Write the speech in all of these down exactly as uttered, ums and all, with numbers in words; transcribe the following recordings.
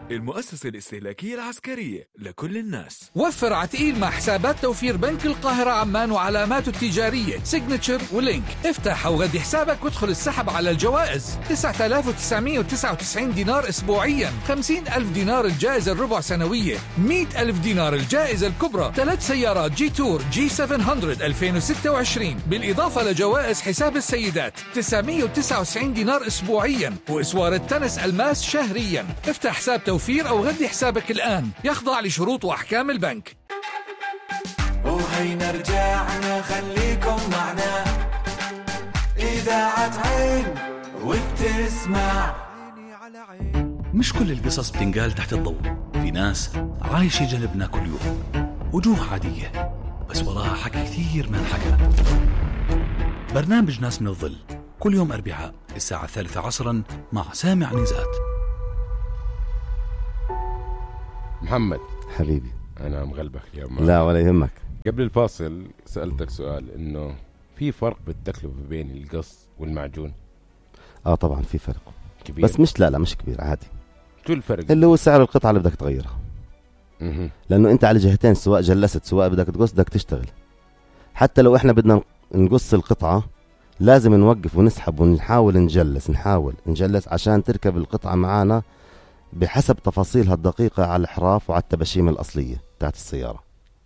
المؤسسة الاستهلاكية العسكرية لكل الناس. وفر عتقيل مع حسابات توفير بنك القاهرة عمان وعلاماته التجارية سيجنتشر ولينك. افتح أو غدي حسابك وادخل السحب على الجوائز. تسعة آلاف وتسعمائة وتسعة وتسعين دينار أسبوعيا، خمسين ألف دينار الجائزة الربع سنوية، مئة ألف دينار الجائزة الكبرى، ثلاث سيارات جي تور جي سبعمائة ألفين وستة وعشرين، بالإضافة لجوائز حساب السيدات تسعمائة وتسعة وتسعين دينار أسبوعيا، وإسوار التنس ألماس شهريا. افتح حساب توفير أو غدي حسابك الآن، يخضع لشروط وأحكام البنك. وهينا رجعنا خليكم معنا، إذاعة عين وبتسمع. مش كل القصص بتنقال تحت الضوء، في ناس عايشة جنبنا كل يوم، وجوه عادية بس وراها حكي كثير ما انحكى. برنامج ناس من الظل كل يوم أربعاء الساعة الثالثة عصرا مع سامع نزات. محمد حبيبي، أنا مغلبك اليوم. لا ولا يهمك. قبل الفاصل سألتك سؤال، إنه في فرق بالتكلفة بين القص والمعجون؟ آه طبعا في فرق كبير، بس مش لا لا مش كبير، عادي. شو الفرق؟ اللي هو سعر القطعة اللي بدك تغيرها. مه. لأنه أنت على جهتين، سواء جلست سواء بدك تقص بدك تشتغل. حتى لو إحنا بدنا نقص القطعة لازم نوقف ونسحب ونحاول نجلس نحاول نجلس عشان تركب القطعة معانا بحسب تفاصيلها الدقيقة على الإحراف وعلى التباشيم الأصلية بتاعت السيارة.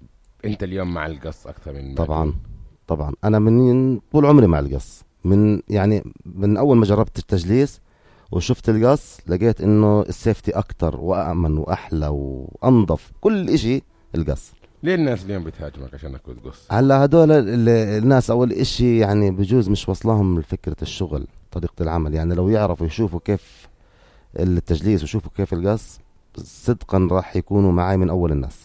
أنت اليوم مع القص أكثر من طبعا طبعا أنا من طول عمري مع القص، من يعني من أول ما جربت التجليس وشفت القص لقيت إنه السيفتي أكتر وأأمن وأحلى وأنظف كل إشي القص. ليه الناس اليوم بتهاجمك عشان أكون تقص؟ هلا هدول الناس أول إشي يعني بجوز مش وصلهم فكرة الشغل، طريقة العمل. يعني لو يعرفوا يشوفوا كيف التجليس وشوفوا كيف القص صدقا راح يكونوا معي من أول الناس.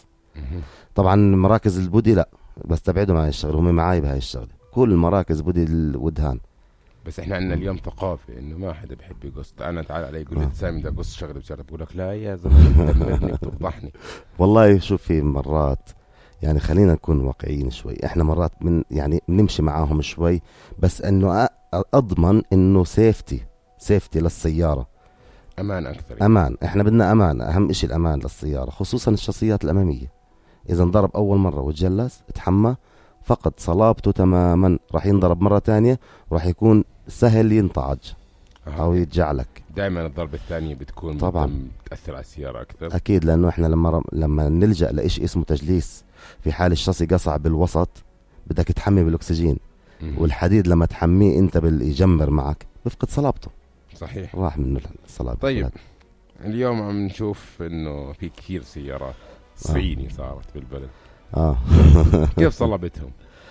طبعا مراكز البودي لا بستبعدوا معي الشغل، هم معي بهاي الشغل، كل مراكز بودي الودهان. بس احنا عندنا اليوم ثقافة انه ما حدا بيحب يقص. انا تعال علي يقول لي سامي ده قص شغله بشغله، بقول لك لا يا زلمه بتدمرني بتفضحني. والله شوف في مرات يعني خلينا نكون واقعيين شوي، احنا مرات من يعني نمشي معاهم شوي بس انه اضمن انه سيفتي سيفتي للسيارة، امان اكثر يعني. امان، احنا بدنا امان، اهم اشي الامان للسيارة، خصوصا الشخصيات الامامية. اذا انضرب اول مرة وتجلس اتحمى فقد صلابته تماما، راح ينضرب مرة تانية وراح يكون سهل ينطعج او يتجعلك. دائما الضربة الثانية بتكون طبعا تأثر على السيارة اكثر. اكيد، لانه احنا لما لما نلجأ لإشي اسمه تجليس في حال الشاصي قصع بالوسط بدك تحمي بالاكسجين، والحديد لما تحميه انت باليجمر معك بفقد صلابته. صحيح، راح منه الصلابة. طيب بلد. اليوم عم نشوف انه في كثير سيارات صيني آه. صارت بالبلد. اه كيف صلبتهم؟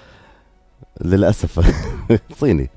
للأسف صيني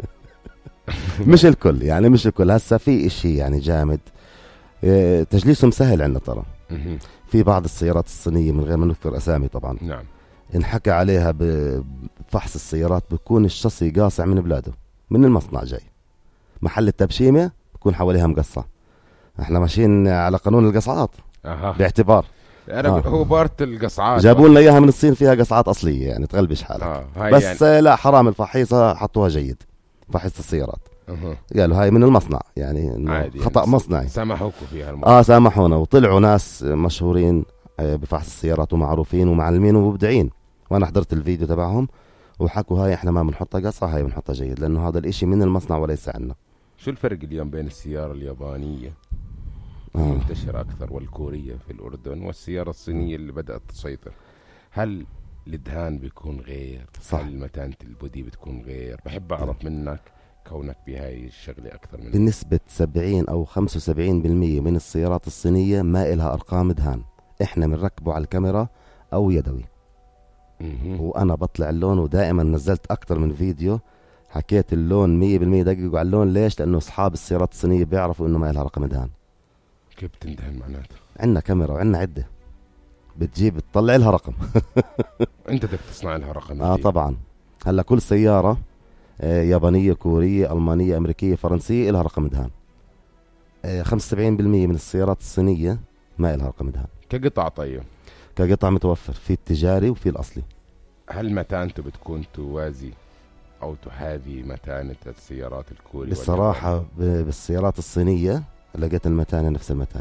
مش الكل يعني مش الكل. هسا في اشي يعني جامد، اه تجليسهم سهل عندنا ترى. في بعض السيارات الصينية من غير ما نذكر اسامي طبعا، نعم، انحكى عليها بفحص السيارات بكون الشاصي قاصع من بلاده، من المصنع جاي، محل التبشيمة بكون حواليها مقصع. احنا ماشيين على قانون القصعات أه. باعتبار أنا آه. هو بارت القصعات جابوا لنا اياها من الصين فيها قصعات اصليه يعني تغلبش حالك. آه. بس يعني. لا حرام، الفحيصه حطوها جيد، فحيصه السيارات أه. قالوا هاي من المصنع يعني خطا يعني مصنعي، سامحوكم فيها المصنع. اه سامحونا، وطلعوا ناس مشهورين بفحص السيارات ومعروفين ومعلمين ومبدعين، وانا حضرت الفيديو تبعهم وحكوا هاي احنا ما بنحطها قصعه، هاي بنحطها جيد، لانه هذا الاشي من المصنع وليس عنا. شو الفرق اليوم بين السياره اليابانيه آه. منتشرة أكثر والكورية في الأردن والسيارة الصينية اللي بدأت تسيطر؟ هل الدهان بيكون غير؟ صح. هل متانة البودي بتكون غير؟ بحب أعرف منك كونك بهاي الشغلة أكثر من بنسبة سبعين أو خمسة وسبعين بالمية من السيارات الصينية ما إلها أرقام دهان، إحنا بنركبه على الكاميرا أو يدوي. م-م. وأنا بطلع اللون، ودائما نزلت أكتر من فيديو حكيت اللون مية بالمية دققوا على اللون. ليش؟ لأنه أصحاب السيارات الصينية بيعرفوا إنه ما إلها رقم دهان. كيف بتندهن معناته؟ عندنا كاميرا وعندنا عدة بتجيب تطلع لها رقم انت بدك تصنع لها رقم. اه طبعا. هلا كل سيارة آه يابانية كورية ألمانية أمريكية فرنسية لها رقم دهان. آه خمسة وسبعين بالمية من السيارات الصينية ما لها رقم دهان كقطع. طيب كقطع متوفر في التجاري وفي الأصلي. هل متانته بتكون توازي أو تحاذي متانة السيارات الكورية؟ بصراحة بالسيارات الصينية لقيت المتانة نفس المتانة.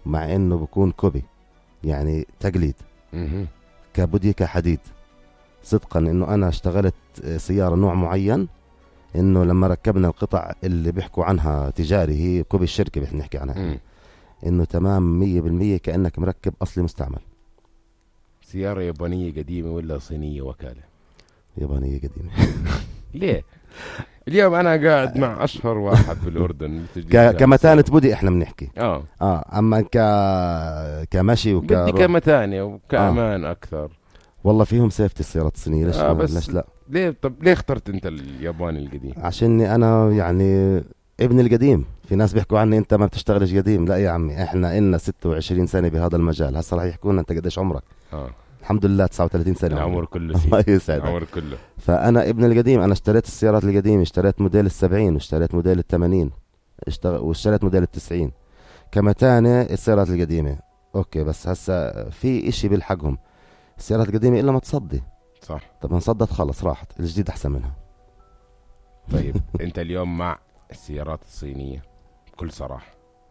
مع انه بكون كوبي يعني تقليد مهم. كبودي كحديد. صدقا انه انا اشتغلت سيارة نوع معين، انه لما ركبنا القطع اللي بيحكوا عنها تجاري هي كوبي الشركة بنحكي عنها، مم. انه تمام مية بالمية كأنك مركب اصلي مستعمل. سيارة يابانية قديمة ولا صينية وكالة؟ يابانية قديمة. ليه؟ اليوم أنا قاعد مع أشهر واحد بالأردن ك... كمتانة بودي احنا بنحكي اه اه اما ك كمشي وك بدي كمتانة وكأمان آه. أكثر. والله فيهم سيفتي السيارات الصينية، ليش آه ما... بس ليش لا؟ ليه طب ليه اخترت أنت الياباني القديم؟ عشاني أنا يعني ابن القديم. في ناس بيحكوا عني أنت ما بتشتغلش قديم. لا يا عمي، إحنا إلنا ستة وعشرين سنة بهذا المجال. هسا راح يحكونا أنت قديش عمرك؟ آه. الحمد لله تسعة وثلاثين سنة. العمر كله الله يسعدك. العمر كله. فأنا ابن القديم. أنا اشتريت السيارات القديمة، اشتريت موديل السبعين واشتريت موديل الثمانين اشتغل واشتريت موديل التسعين كمتانة. السيارات القديمة أوكي، بس هسا في إشي بيلحقهم السيارات القديمة إلا ما تصدي. صح. طب انصدت خلص راحت، الجديد أحسن منها. طيب أنت اليوم مع السيارات الصينية بكل صراحة؟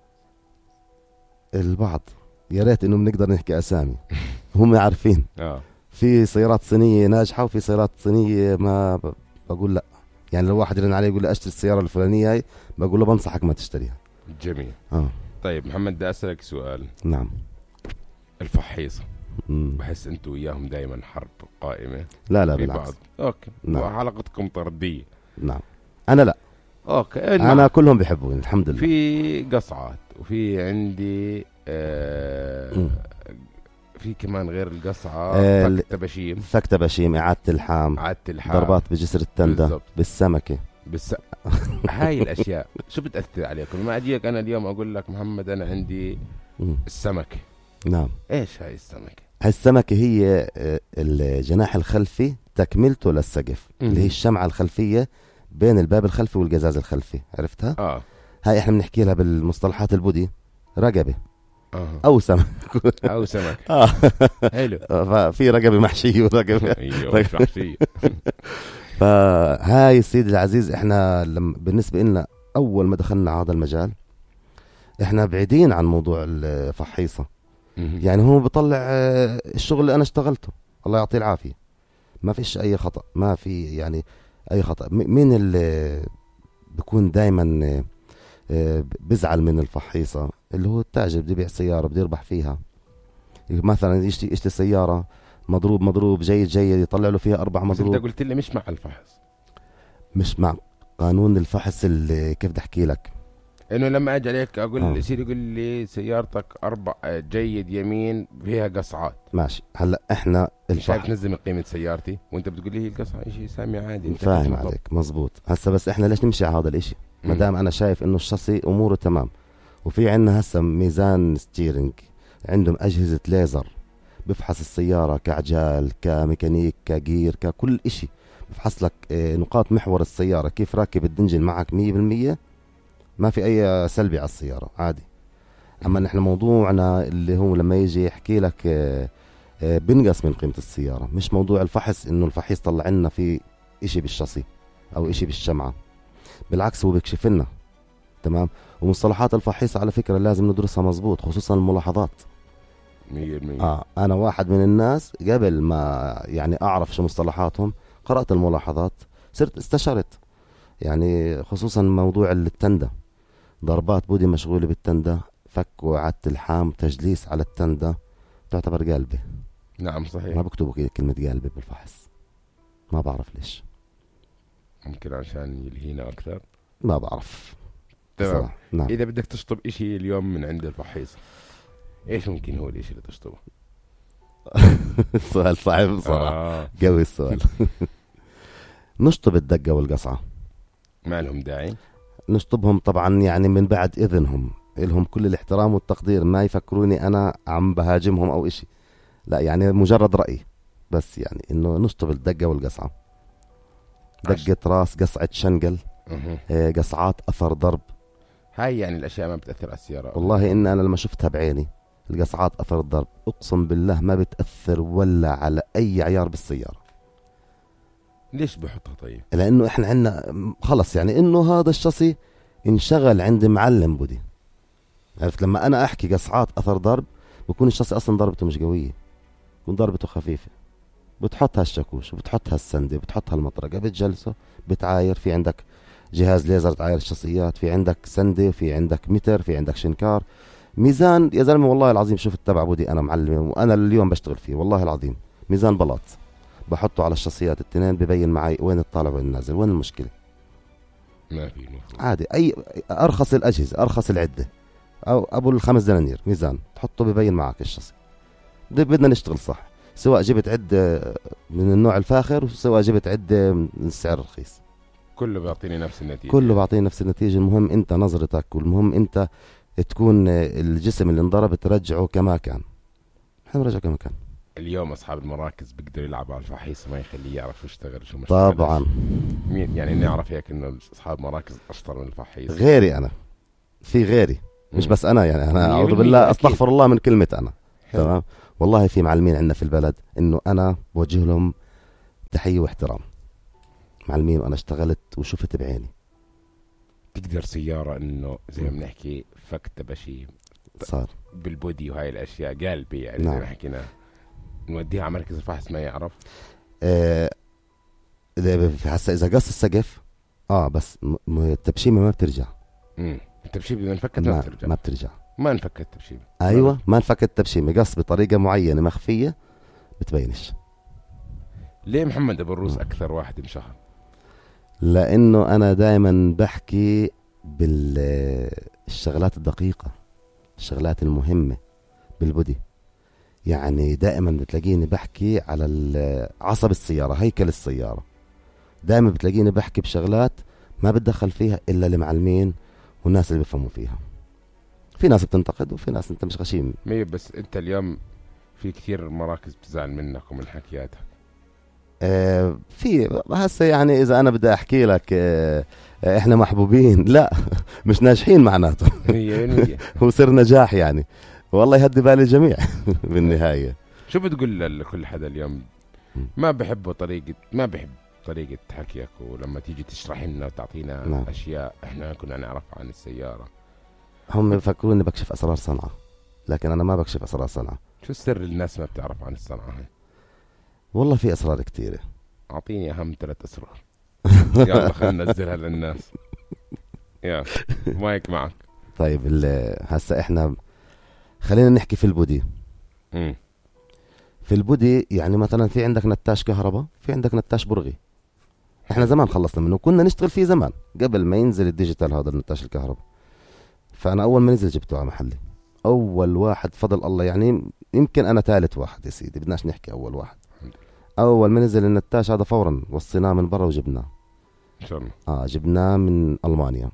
البعض يا ريت إنه بنقدر نحكي أسامي هم عارفين. آه. في سيارات صينية ناجحة وفي سيارات صينية ما ب... بقول لا. يعني لو واحد يرن علي يقول لي اشتري السيارة الفلانية هاي، بقول له بنصحك ما تشتريها. جميل. آه. طيب محمد بدي أسألك سؤال. نعم. الفحيصة مم. بحس انتوا وياهم دائما حرب قائمة. لا لا في بالعكس. بعض. اوكي. نعم. وحلقتكم طردية. نعم. انا لا. اوكي. انا نعم. كلهم بيحبوني الحمد لله. في قصعات وفي عندي آه في كمان غير القصعة آه فك تبشيم. فك تبشيم، إعادة الحام، إعادة الحام، ضربات بجسر التندة بالزبط. بالسمكة. بس هاي الأشياء شو بتأثر عليكم؟ ما أجيك أنا اليوم أقول لك محمد أنا عندي مم. السمكة. نعم. إيش هاي السمكة؟ هاي السمكة هي الجناح الخلفي تكملته للسقف، اللي هي الشمعة الخلفية بين الباب الخلفي والقزاز الخلفي، عرفتها؟ آه. هاي احنا بنحكي لها بالمصطلحات البودي رقبة. آه. أو سمك. أو سمك. آه. حلو. ففي رقبة محشية ورقبة. أيوة مش محشية. فهاي السيد العزيز احنا لما بالنسبة لنا أول ما دخلنا هذا المجال احنا بعيدين عن موضوع الفحيصة. يعني هو بيطلع الشغل اللي أنا اشتغلته الله يعطيه العافية، ما فيش أي خطأ، ما في يعني أي خطأ. مين اللي بيكون دايما بزعل من الفحيصة؟ اللي هو التاجر بده يبيع سيارة بده يربح فيها، مثلا يشتري يشتري سيارة مضروب مضروب جيد جيد يطلع له فيها أربع مضروب. أنت قلت لي مش مع الفحص. مش مع قانون الفحص. اللي كيف بدي أحكي لك إنه لما أجي عليك أقول آه. لي سيدي يقول لي سيارتك أربع جيد يمين فيها قصعات. ماشي. هلا إحنا شايف تنزل من قيمة سيارتي وأنت بتقول لي هي القصعة إشي سامي عادي. فاهم عليك مزبوط. هسا بس إحنا ليش نمشي على هذا الإشي ما دام أنا شايف إنه الشاصي أموره تمام، وفي عنا هسا ميزان ستيرنج، عندهم أجهزة ليزر بفحص السيارة كعجال كميكانيك كجير ككل إشي، بفحص لك نقاط محور السيارة كيف راكب الدنجل معك مية بالمية، ما في أي سلبي على السيارة عادي. أما نحن موضوعنا اللي هو لما يجي يحكي لك بنقص من قيمة السيارة، مش موضوع الفحص إنه الفحيص طلع لنا في إشي بالشاصي أو إشي بالشمعة، بالعكس هو بيكشف لنا تمام. ومصطلحات الفحيص على فكرة لازم ندرسها مزبوط، خصوصا الملاحظات. مية بالمية. آه أنا واحد من الناس قبل ما يعني أعرف شو مصطلحاتهم قرأت الملاحظات، صرت استشرت يعني خصوصا موضوع التندة، ضربات بودي مشغولة بالتندة، فك وعدة الحام، تجليس على التندة، تعتبر قلبة. نعم صحيح. ما بكتبوا كلمة قلبة بالفحص، ما بعرف ليش. ممكن عشان يلهينا أكثر. ما بعرف. تمام. نعم. إذا بدك تشطب إشي اليوم من عند الفحيص إيش ممكن هو الإشي اللي تشطبه؟ السؤال صعب صراحة. آه. قوي السؤال. نشطب الدقة والقصعة. ما لهم داعي. نشطبهم طبعا يعني من بعد إذنهم، لهم كل الاحترام والتقدير، ما يفكروني أنا عم بهاجمهم أو إشي، لا يعني مجرد رأي بس، يعني إنه نشطب الدقة والقصعة. دقة راس، قصعة شنقل، أه. قصعات أثر ضرب. هاي يعني الأشياء ما بتأثر على السيارة. والله إن أنا لما شفتها بعيني القصعات أثر الضرب أقسم بالله ما بتأثر ولا على أي عيار بالسيارة. ليش بحطها طيب؟ لأنه إحنا عنا خلص يعني إنه هذا الشاصي انشغل عند معلم بودي عرفت؟ لما أنا أحكي قصعات أثر ضرب بكون الشخص أصلا ضربته مش قوية، بكون ضربته خفيفة. بتحط هالشاكوش وبتحط هالسندة وبتحط هالمطرقة، بتجلسه بتعاير. في عندك جهاز ليزر تعاير الشخصيات، في عندك سندة، في عندك متر، في عندك شنكار، ميزان. يا زلمة والله العظيم شوف التبع بودي أنا معلم وأنا اليوم بشتغل فيه والله العظيم. ميزان بلاط بحطه على الشخصيات التنين، ببين معي وين الطالع وين النازل، وين المشكلة. ما في مفروض. عادي. أي أرخص الأجهزة، أرخص العدة، أو أبو الخمس دنانير ميزان تحطه ببين معك الشخص. بدنا نشتغل صح، سواء جبت عدة من النوع الفاخر وسواء جبت عدة من السعر الرخيص، كله بيعطيني نفس النتيجة. كله بعطيني نفس النتيجة. المهم أنت نظرتك، والمهم أنت تكون الجسم اللي انضرب ترجعه كما كان. احنا نرجعه كما كان. اليوم أصحاب المراكز بيقدروا يلعبوا على الفحيص وما يخليه يعرف يشتغل شو مش طبعا. مين يعني نعرف هيك إنه أصحاب مراكز أشطر من الفحيص؟ غيري أنا، في غيري، مش مم. بس أنا. يعني أنا أعوذ بالله أستغفر الله من كلمة أنا. تمام. والله في معلمين عندنا في البلد إنه أنا بوجه لهم تحية واحترام. معلمين وأنا اشتغلت وشفت بعيني. تقدر سيارة إنه زي ما بنحكي فك تبشي صار بالبودي وهاي الأشياء قلبي يعني. نعم. زي ما حكينا نوديها على مركز الفحص ما يعرف. آه هسا إذا قص السقف آه بس م- التبشيمة ما بترجع. امم التبشير إذا انفكت ما, ما بترجع. ما بترجع. ما انفكت التبشير. أيوة ما انفكت التبشيمة، قص بطريقة معينة مخفية بتبينش. ليه محمد أبو الروس أكثر واحد انشهر؟ لأنه أنا دائما بحكي بالشغلات الدقيقة، الشغلات المهمة بالبودي. يعني دائما بتلاقيني بحكي على عصب السيارة، هيكل السيارة. دائما بتلاقيني بحكي بشغلات ما بتدخل فيها إلا المعلمين والناس اللي بيفهموا فيها. في ناس بتنتقد وفي ناس انت مش غشيم. مية بس انت اليوم في كثير مراكز بتزعل منك ومن حكياتك. آه في هسه يعني اذا انا بدي احكي لك آه احنا محبوبين، لا مش ناجحين معناته. هو سر نجاح يعني، والله يهدي بالي الجميع بالنهاية. شو بتقول لكل حدا اليوم ما بحبه طريقة ما بحب طريقة حكيك، ولما تيجي تشرح لنا وتعطينا نعم. أشياء إحنا كنا نعرفها عن السيارة؟ هم بفكروا إني بكشف أسرار صنعة، لكن أنا ما بكشف أسرار صنعة. شو السر الناس ما بتعرف عن الصنعة هاي؟ والله في أسرار كتيرة. أعطيني أهم ثلاث أسرار. يلا خلنا ننزلها للناس. يا مايك معك. طيب هسا إحنا خلينا نحكي في البودي. مم. في البودي يعني مثلا في عندك نتاش كهرباء، في عندك نتاش برغي. احنا زمان خلصنا منه، كنا نشتغل فيه زمان قبل ما ينزل الديجيتال هذا النتاش الكهرباء. فانا اول ما نزل جبته على محلي، اول واحد فضل الله يعني. يمكن انا ثالث واحد يا سيدي، بدناش نحكي اول واحد. اول ما نزل النتاش هذا فورا وصيناه من برا وجبناه ان شاء الله. اه جبناه من المانيا.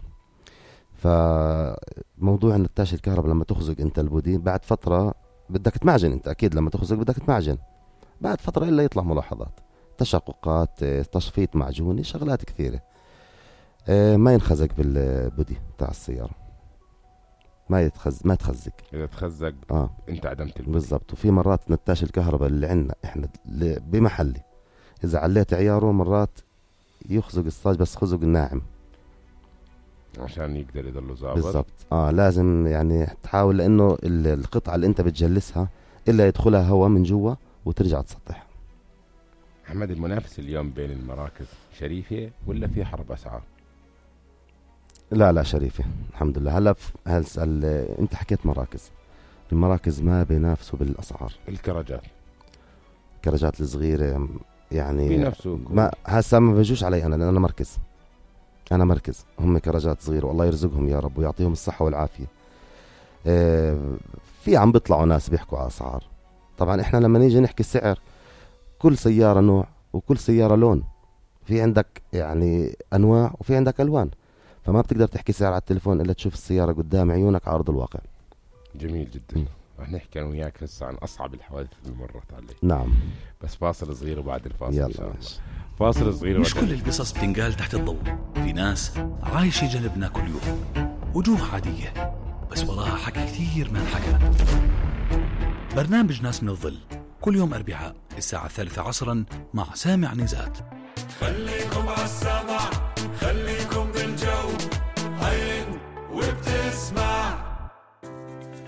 فموضوع النتاش الكهرباء لما تخزق انت البودي بعد فتره بدك تمعجن. انت اكيد لما تخزق بدك تمعجن بعد فتره الا يطلع ملاحظات، تشققات، تصفيط معجوني، شغلات كثيره. آه ما ينخزق بالبودي تاع السياره، ما يتخز ما يتخزق. اذا تخزق اه انت عدمت البودي بالضبط. وفي مرات نتاش الكهرباء اللي عندنا احنا بمحلي اذا عليت عياره مرات يخزق الصاج بس خزق الناعم عشان يقدر يضل ظابط. بالضبط. اه لازم يعني تحاول، لانه القطعه اللي انت بتجلسها الا يدخلها هواء من جوا وترجع تسطح. محمد، المنافسه اليوم بين المراكز شريفه ولا في حرب اسعار؟ لا لا شريفه الحمد لله. هلا هل انت حكيت مراكز، المراكز ما بينافسوا بالاسعار. الكرجات الكرجات الصغيره يعني بينافسوا ما هسه ما بيجوش علي انا، لان انا مركز انا مركز هم كرجات صغيره والله يرزقهم يا رب ويعطيهم الصحه والعافيه. اه في عم بيطلعوا ناس بيحكوا على اسعار. طبعا احنا لما نيجي نحكي السعر كل سياره نوع وكل سياره لون، في عندك يعني انواع وفي عندك الوان، فما بتقدر تحكي سعر على التليفون الا تشوف السياره قدام عيونك على ارض الواقع. جميل جدا. رح نحكي انا وياك هسه عن اصعب الحوادث اللي مرت علي. نعم بس فاصل صغير وبعد الفاصل يلا ان شاء الله. فاصل صغير. مش كل القصص بتنقال تحت الضوء. في ناس عايشة جنبنا كل يوم، وجوه عادية بس وراها حكي كثير ما انحكى. برنامج ناس من الظل كل يوم أربعاء الساعة الثالثة عصرا مع سامع نزات. خليكم عالسمع، خليكم بالجو، هين وبتسمع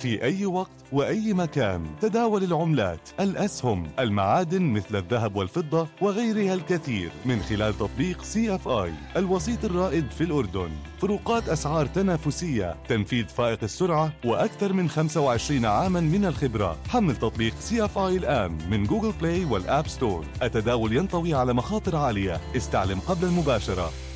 في أي وقت وأي مكان. تداول العملات، الأسهم، المعادن مثل الذهب والفضة وغيرها الكثير من خلال تطبيق سي اف اي الوسيط الرائد في الأردن. فروقات أسعار تنافسية، تنفيذ فائق السرعة، وأكثر من خمسة وعشرين عاما من الخبرة. حمل تطبيق سي اف اي الآن من جوجل بلاي والآب ستور. التداول ينطوي على مخاطر عالية، استعلم قبل المباشرة.